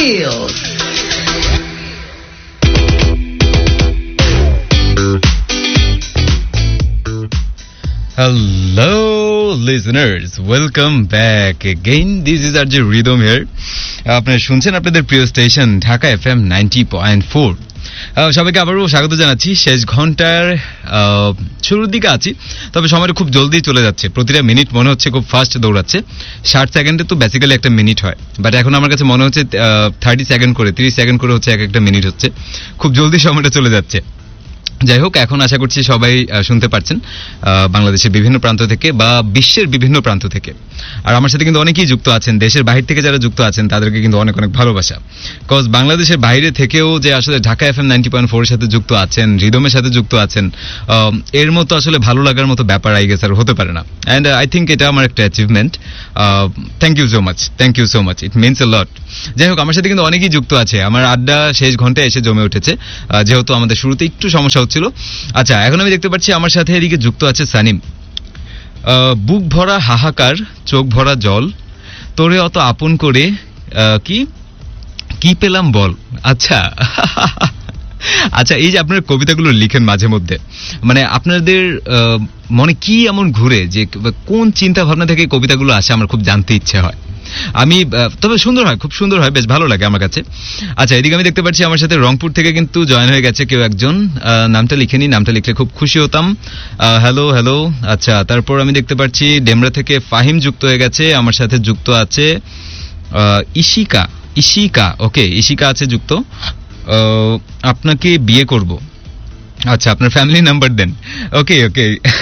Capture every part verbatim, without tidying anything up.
Feels. Hello listeners, welcome back again. This is R J Rhythm here. আপনারা শুনছেন আপনাদের প্রিয় station Dhaka FM ninety point four. সবাইকে আবারও স্বাগত জানাচ্ছি। শেষ ঘন্টার শুরুর দিকে আছি, তবে সময়টা খুব জলদি চলে যাচ্ছে। প্রতিটা মিনিট মনে হচ্ছে খুব ফাস্ট দৌড়াচ্ছে। ষাট সেকেন্ডে তো বেসিক্যালি একটা মিনিট হয়, বাট এখন আমার কাছে মনে হচ্ছে থার্টি সেকেন্ড করে তিরিশ সেকেন্ড করে হচ্ছে এক একটা মিনিট হচ্ছে। খুব জলদি সময়টা চলে যাচ্ছে। যাই হোক, এখন আশা করছি সবাই শুনতে পারছেন বাংলাদেশের বিভিন্ন প্রান্ত থেকে বা বিশ্বের বিভিন্ন প্রান্ত থেকে। আর আমার সাথে কিন্তু অনেকেই যুক্ত আছেন, দেশের বাইরে থেকে যারা যুক্ত আছেন তাদেরকে কিন্তু অনেক অনেক ভালোবাসা। কজ বাংলাদেশের বাইরে থেকেও যে আসলে Dhaka F M ninety point four এর সাথে যুক্ত আছেন, রিদমের সাথে যুক্ত আছেন, এর মতো আসলে ভালো লাগার মতো ব্যাপার আই গেস আর হতে পারে না। অ্যান্ড আই থিঙ্ক এটা আমার একটা achievement. Thank you so much, thank you so much, it means a লট। যাই হোক, আমার সাথে কিন্তু অনেকেই যুক্ত আছে। আমার আড্ডা শেষ ঘন্টায় এসে জমে উঠেছে, যেহেতু আমাদের শুরুতে একটু সমস্যা হচ্ছিল। আচ্ছা, এখন আমি দেখতে পাচ্ছি আমার সাথে এদিকে যুক্ত আছে সানিম। বুক ভরা হাহাকার, চোখ ভরা জল, তোরে অত আপন করে কি কি পেলাম বল। আচ্ছা আচ্ছা, এই যে আপনার কবিতাগুলো লিখেন মাঝে মধ্যে, মানে আপনাদের মনে কি এমন ঘুরে যে কোন চিন্তা ভাবনা থেকে কবিতাগুলো আসে আমার খুব জানতে ইচ্ছে হয়। আমি তবে সুন্দর হয়, খুব সুন্দর হয়, বেশ ভালো লাগে আমার কাছে। আচ্ছা, এদিকে আমি দেখতে পাচ্ছি আমার সাথে রংপুর থেকে কিন্তু জয়েন হয়ে গেছে কেউ একজন। নামটা লিখেনি, নামটা লিখলে খুব খুশি হতাম। Hello hello. আচ্ছা, তারপর আমি দেখতে পাচ্ছি ডেমরা থেকে ফাহিম যুক্ত হয়ে গেছে, আমার সাথে যুক্ত আছে ইশিকা। ইশিকা ওকে, ইশিকা আছে যুক্ত। আপনাকে বিয়ে করব। আচ্ছা, আপনার ফ্যামিলি নাম্বার দেন। ওকে ওকে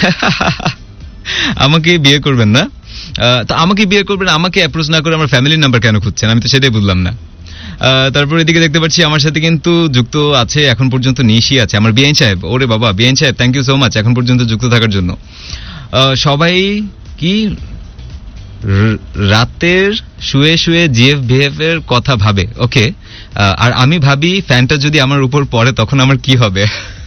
আমাকে বিয়ে করবেন না? তো আমাকে বিয়ে করবেন, আমাকে অ্যাপ্রোচ না করে আমার ফ্যামিলির নাম্বার কেন খুঁজছেন? আমি তো সেটাই বুঝলাম না। তারপর এদিকে দেখতে পাচ্ছি আমার সাথে কিন্তু যুক্ত আছে এখন পর্যন্ত নিশি আছে, আমার বিআইন সাহেব। ওরে বাবা, বিআইন সাহেব থ্যাংক ইউ সো মাচ এখন পর্যন্ত যুক্ত থাকার জন্য। সবাই কি রাতের শুয়ে শুয়ে জিএফ ভিএফ এর কথা ভাবে। ওকে, আর আমি ভাবি ফ্যানটা যদি আমার উপর পড়ে তখন আমার কি হবে।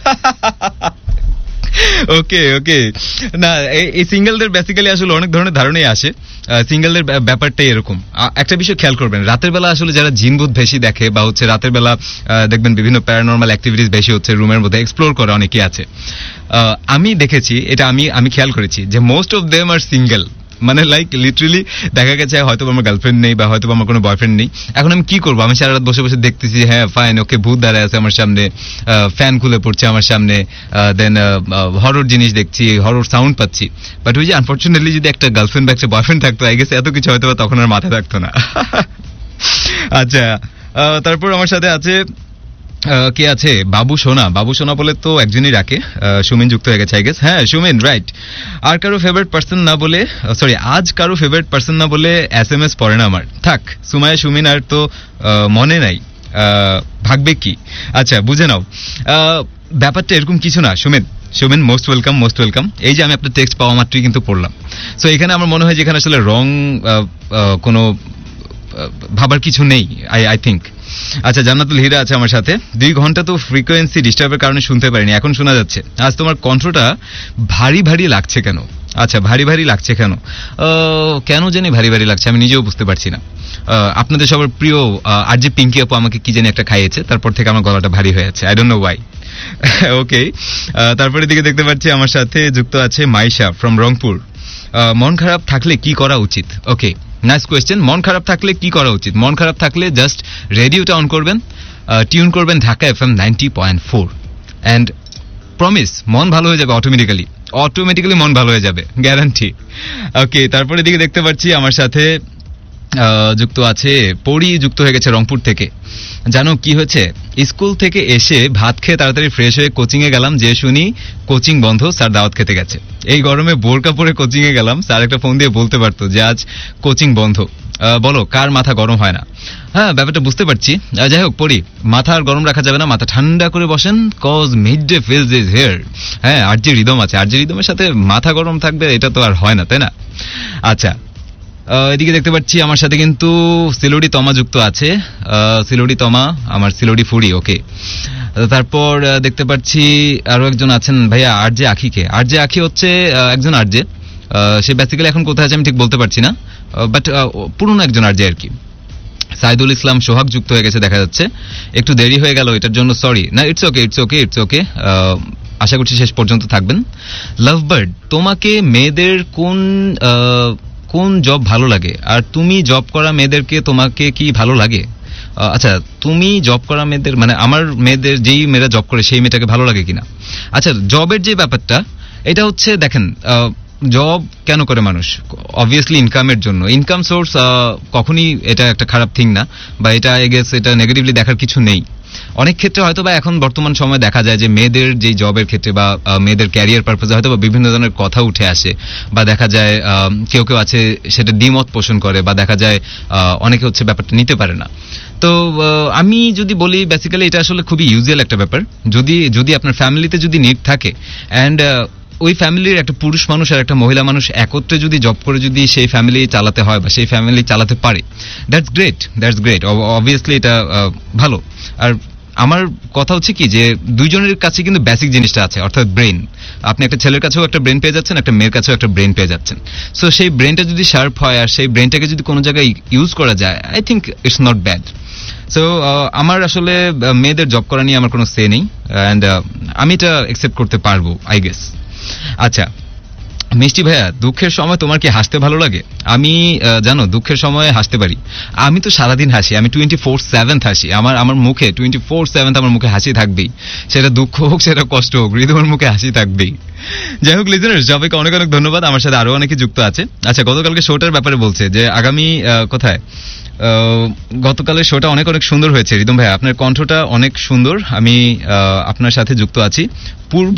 ওকে ওকে, না এই সিঙ্গেলদের বেসিক্যালি আসলে অনেক ধরনের ধারণাই আসে। সিঙ্গেলদের ব্যাপারটাই এরকম। একটা বিষয় খেয়াল করবেন, রাতের বেলা আসলে যারা জিনভূত বেশি দেখে বা হচ্ছে রাতের বেলা দেখবেন বিভিন্ন প্যারানর্মাল অ্যাক্টিভিটিস বেশি হচ্ছে, রুমের মধ্যে এক্সপ্লোর করে অনেকেই আছে। আমি দেখেছি এটা, আমি আমি খেয়াল করেছি যে most of them are single. মানে লাইক লিটারেলি দেখা গেছে হয়তো আমার গার্লফ্রেন্ড নেই বা হয়তো আমার কোনো বয়ফ্রেন্ড নেই। এখন আমি কি করবো? আমি সারা রাত বসে বসে দেখতেছি, হ্যাঁ ফাইন ওকে, ভূত দাঁড়ায় আছে আমার সামনে, ফ্যান খুলে পড়ছে আমার সামনে, দেন হরর জিনিস দেখছি, হরর সাউন্ড পাচ্ছি। বাট ওই যে আনফর্চুনেটলি যদি একটা গার্লফ্রেন্ড বা একটা বয়ফ্রেন্ড থাকতো, আই গেছে এত কিছু হয়তো তখন আর মাথায় থাকতো না। আচ্ছা, তারপর আমার সাথে আছে কে আছে? বাবু সোনা। বাবু সোনা বলে তো একজনই রাখে, সুমিন যুক্ত হয়ে গেছে আই গেস। হ্যাঁ সুমিন, রাইট। আর কারো ফেভারিট পার্সন না বলে, সরি আজ কারো ফেভারিট পার্সন না বলে এস এম এস পড়ে না আমার। থাক সুমায়া সুমিন আর তো মনে নাই, ভাগবে কি? আচ্ছা বুঝে নাও, ব্যাপারটা এরকম কিছু না। Sumin Sumin most welcome, most welcome. এই যে আমি আপনার টেক্সট পাওয়া মাত্রই কিন্তু পড়লাম। সো এখানে আমার মনে হয় যেখানে আসলে রং কোনো ভাবার কিছু নেই আই আই থিঙ্ক। আচ্ছা, জান্নাতুল হিরা আছে আমার সাথে। দুই ঘন্টা তো ফ্রিকোয়েন্সি ডিস্টার্বের কারণে শুনতে পারিনি, এখন শোনা যাচ্ছে। আজ তোমার কণ্ঠটা ভারী ভারী লাগছে কেন? আচ্ছা, ভারী ভারী লাগছে কেন? কেন জানি ভারী ভারী লাগছে, আমি নিজেও বুঝতে পারছি না। আপনাদের সবার প্রিয় আর যে পিঙ্কি আপু আমাকে কি জানি একটা খাইয়েছে, তারপর থেকে আমার গলাটা ভারী হয়ে আছে, আই ডোন্ট নো ওয়াই। ওকে, তারপরে দিকে দেখতে পাচ্ছি আমার সাথে যুক্ত আছে মাইশা ফ্রম রংপুর। মন খারাপ থাকলে কি করা উচিত? ওকে, নাইস কোয়েশ্চেন। মন খারাপ থাকলে কি করা উচিত? মন খারাপ থাকলে জাস্ট রেডিওটা অন করবেন, টিউন করবেন Dhaka F M ninety point four, and promise মন ভালো হয়ে যাবে অটোমেটিক্যালি। অটোমেটিক্যালি মন ভালো হয়ে যাবে, গ্যারান্টি। ওকে, তারপরে দিকে দেখতে পাচ্ছি আমার সাথে যুক্ত আছে পড়ি, যুক্ত হয়ে গেছে রংপুর থেকে। জানো কি হয়েছে? স্কুল থেকে এসে ভাত খেয়ে তাড়াতাড়ি ফ্রেশ হয়ে কোচিং এ গেলাম, যে শুনি কোচিং বন্ধ, স্যার দাওয়াত খেতে গেছে। এই গরমে বোরকা পরে কোচিং এ গেলাম, স্যার একটা ফোন দিয়ে বলতে পারতো যে আজ কোচিং বন্ধ। বলো কার মাথা গরম হয় না? হ্যাঁ, ব্যাপারটা বুঝতে পারছি। যাই হোক, পড়ি মাথা আর গরম রাখা যাবে না, মাথা ঠান্ডা করে বসেন, cause mid day feels is here. হ্যাঁ, আর যে রিদম আছে, আর যে রিদমের সাথে মাথা গরম থাকবে এটা তো আর হয় না, তাই না? আচ্ছা, এদিকে দেখতে পাচ্ছি আমার সাথে কিন্তু সিলোডি তমা যুক্ত আছে। সিলোডি তমা আমার সিলোডি ফুডি। ওকে, তারপর দেখতে পাচ্ছি আরো একজন আছেন ভাইয়া, আর জে আখিকে। আর জে আখি হচ্ছে একজন আর জে, সে বেসিক্যালি এখন কোথায় আছে আমি ঠিক বলতে পারছি না, বাট পুরনো একজন আর জে আর কি। সাইদুল ইসলাম সোহাগ যুক্ত হয়ে গেছে দেখা যাচ্ছে, একটু দেরি হয়ে গেল এটার জন্য সরি। না, it's okay it's okay it's okay আশা করছি শেষ পর্যন্ত থাকবেন। লাভবার্ড, তোমাকে মেয়েদের কোন কোন জব ভালো লাগে, আর তুমি জব করা মেয়েদেরকে তোমাকে কি ভালো লাগে? আচ্ছা, তুমি জব করা মেয়েদের মানে আমার মেয়েদের, যেই মেয়েরা জব করে সেই মেয়েটাকে ভালো লাগে কিনা। আচ্ছা, জবের যে ব্যাপারটা এটা হচ্ছে দেখেন, জব কেন করে মানুষ? অবভিয়াসলি ইনকামের জন্য। ইনকাম সোর্স কখনই এটা একটা খারাপ থিং না, বা এটা আই গেস এটা নেগেটিভলি দেখার কিছু নেই। অনেক ক্ষেত্রে হয়তো বা এখন বর্তমান সময় দেখা যায় যে মেয়েদের যে জবের ক্ষেত্রে বা মেয়েদের ক্যারিয়ার পারপাসে হয়তো বা বিভিন্ন ধরনের কথা উঠে আসে, বা দেখা যায় কেউ কেউ আছে সেটা দ্বিমত পোষণ করে, বা দেখা যায় অনেকে হচ্ছে ব্যাপারটা নিতে পারে না। তো আমি যদি বলি বেসিক্যালি এটা আসলে খুবই ইউজুয়াল একটা ব্যাপার। যদি যদি আপনার ফ্যামিলিতে যদি নিড থাকে অ্যান্ড ওই ফ্যামিলির একটা পুরুষ মানুষ আর একটা মহিলা মানুষ একত্রে যদি জব করে যদি সেই ফ্যামিলি চালাতে হয় বা সেই ফ্যামিলি চালাতে পারে, that's great that's great obviously এটা ভালো। আর আমার কথা হচ্ছে কি যে দুইজনের কাছে কিন্তু বেসিক জিনিসটা আছে, অর্থাৎ ব্রেন। আপনি একটা ছেলের কাছেও একটা ব্রেন পেয়ে যাচ্ছেন, একটা মেয়ের কাছেও একটা ব্রেন পেয়ে যাচ্ছেন। সো সেই ব্রেনটা যদি শার্প হয় আর সেই ব্রেনটাকে যদি কোনো জায়গায় ইউজ করা যায়, I think it's not bad. So আমার আসলে মেয়েদের জব করা নিয়ে আমার কোনো সে নেই, অ্যান্ড আমি এটা অ্যাকসেপ্ট করতে পারবো আই গেস। আচ্ছা মিষ্টি ভাইয়া, দুঃখের সময় তোমার কি হাসতে ভালো লাগে? আমি জানো দুঃখের সময় হাসতে পারি। আমি তো সারাদিন হাসি, আমি টোয়েন্টি ফোর সেভেন্থ হাসি। আমার আমার মুখে টোয়েন্টি ফোর সেভেন্থ আমার মুখে হাসি থাকবেই, সেটা দুঃখ হোক সেটা কষ্ট হোক, হৃদয়ের মুখে হাসি থাকবেই। যাই হোক লিজেনার্স, সবাইকে অনেক অনেক ধন্যবাদ। আমার সাথে আরো অনেকে যুক্ত আছে। আচ্ছা, গতকালকে শোটার ব্যাপারে বলছে যে আগামী কোথায় গতকালের শোটা অনেক অনেক সুন্দর হয়েছে। রিদম ভাই, আপনার কণ্ঠটা অনেক সুন্দর। আমি আপনার সাথে যুক্ত আছি পূর্ব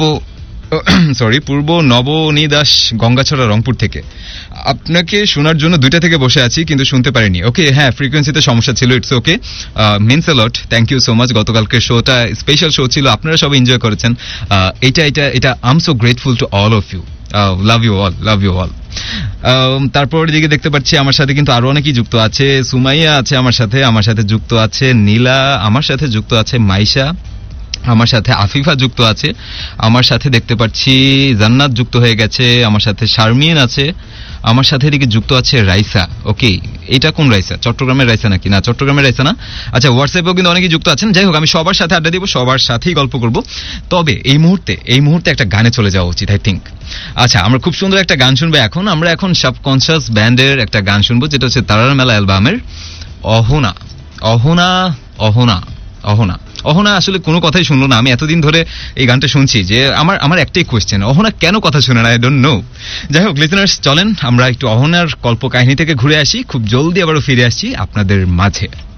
সরি পূর্ব নবনীদাস গঙ্গাছড়া রংপুর থেকে। আপনাকে শোনার জন্য দুইটা থেকে বসে আছি কিন্তু শুনতে পারিনি। ওকে, হ্যাঁ ফ্রিকোয়েন্সিতে সমস্যা ছিল, it's okay, means a lot, thank you so much. গতকালকে শোটা স্পেশাল শো ছিল, আপনারা সবাই এনজয় করেছেন। এটা এটা এটা I am so grateful to all of you, love you all, love you all. তারপর দিকে দেখতে পাচ্ছি আমার সাথে কিন্তু আরো অনেকেই যুক্ত আছে। সুমাইয়া আছে আমার সাথে, আমার সাথে যুক্ত আছে নীলা, আমার সাথে যুক্ত আছে মাইশা, আমার সাথে আফিফা যুক্ত আছে, আমার সাথে দেখতে পাচ্ছি জান্নাত যুক্ত হয়ে গেছে, আমার সাথে শারমিন আছে, আমার সাথে এদিকে যুক্ত আছে রাইসা। ওকে, এটা কোন রাইসা? চট্টগ্রামের রাইসা নাকি? না, চট্টগ্রামের রাইসা না। আচ্ছা, হোয়াটসঅ্যাপেও কিন্তু অনেকেই যুক্ত আছেন। যাই হোক, আমি সবার সাথে আড্ডা দিব, সবার সাথেই গল্প করব। তবে এই মুহূর্তে এই মুহূর্তে একটা গানে চলে যাওয়া উচিত আই থিঙ্ক। আচ্ছা, আমরা খুব সুন্দর একটা গান শুনবো এখন। আমরা এখন সাবকনশিয়াস ব্যান্ডের একটা গান শুনবো, যেটা হচ্ছে তারার মেলা অ্যালবামের অহনা। অহনা অহনা অহনা অহনা আসলে কোনো কথাই শুনলো না। আমি এতদিন ধরে এই গানটা শুনছি যে আমার আমার একটাই কোয়েশ্চেন, অহনা কেন কথা শুনে না? I don't know. যাই হোক লিসেনার্স, চলেন আমরা একটু অহনার কল্প কাহিনী থেকে ঘুরে আসি, খুব জলদি আবারও ফিরে আসছি আপনাদের মাঝে।